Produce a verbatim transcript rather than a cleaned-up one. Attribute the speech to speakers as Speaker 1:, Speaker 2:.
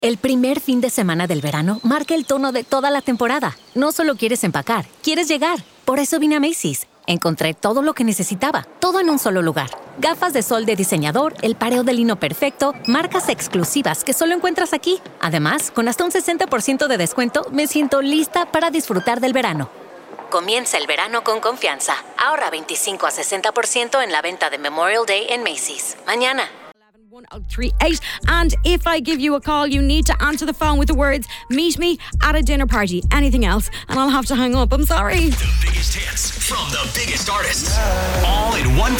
Speaker 1: El primer fin de semana del verano marca el tono de toda la temporada. No solo quieres empacar, quieres llegar. Por eso vine a Macy's. Encontré todo lo que necesitaba, todo en un solo lugar. Gafas de sol de diseñador, el pareo de lino perfecto, marcas exclusivas que solo encuentras aquí. Además, con hasta un sesenta por ciento de descuento, me siento lista para disfrutar del verano. Comienza el verano con confianza. Ahorra veinticinco a sesenta por ciento en la venta de Memorial Day en Macy's. Mañana.
Speaker 2: one oh three eight. And if I give you a call, you need to answer the phone with the words, meet me at a dinner party. Anything else, and I'll have to hang up. I'm sorry.
Speaker 3: The biggest hits from the biggest artists. All in one